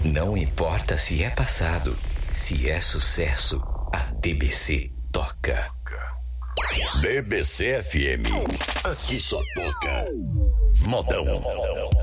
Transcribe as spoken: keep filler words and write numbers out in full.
Não importa se é passado, se é sucesso, a D B C toca. D B C F M. Aqui só toca modão.